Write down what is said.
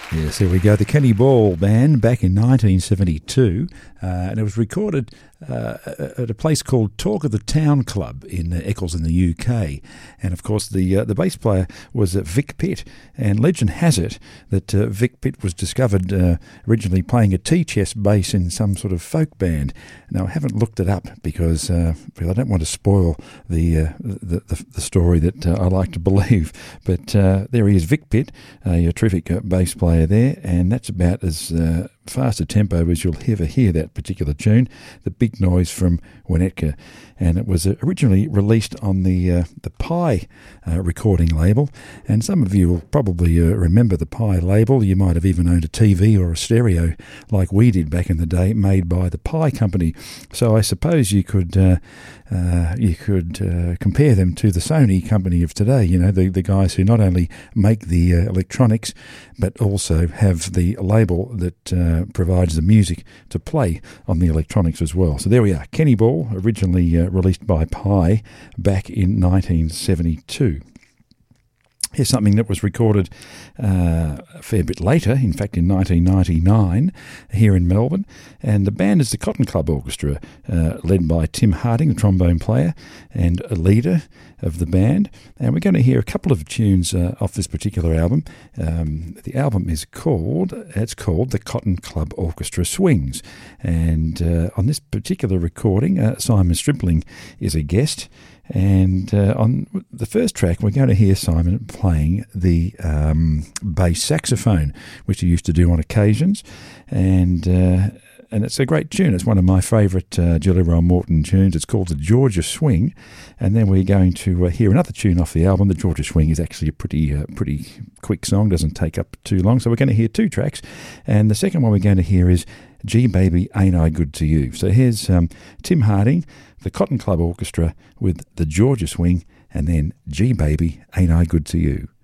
Yes, here we go. The Kenny Ball Band back in 1972, and it was recorded at a place called Talk of the Town Club in Eccles in the UK. And of course, the bass player was Vic Pitt. And legend has it that Vic Pitt was discovered originally playing a tea-chest bass in some sort of folk band. Now, I haven't looked it up because I don't want to spoil the story that I like to believe. But there he is, Vic Pitt, a terrific bass player there, and that's about as fast a tempo as you'll ever hear that particular tune, The Big Noise from Winnetka. And it was originally released on the Pye recording label, and some of you will probably remember the Pye label. You might have even owned a TV or a stereo like we did back in the day, made by the Pye Company. So I suppose you could compare them to the Sony company of today, you know, the guys who not only make the electronics but also have the label that provides the music to play on the electronics as well. So there we are, Kenny Ball, originally released by Pye back in 1972. Here's something that was recorded a fair bit later, in fact in 1999, here in Melbourne. And the band is the Cotton Club Orchestra, led by Tim Harding, the trombone player and a leader of the band. And we're going to hear a couple of tunes off this particular album. The album is called The Cotton Club Orchestra Swings. And on this particular recording, Simon Stripling is a guest. And on the first track, we're going to hear Simon playing the bass saxophone, which he used to do on occasions. And it's a great tune. It's one of my favourite Jelly Roll Morton tunes. It's called the Georgia Swing. And then we're going to hear another tune off the album. The Georgia Swing is actually a pretty quick song, doesn't take up too long. So we're going to hear two tracks. And the second one we're going to hear is Gee Baby, Ain't I Good to You. So here's Tim Harding, the Cotton Club Orchestra with the Georgia Swing, and then Gee Baby, Ain't I Good to You.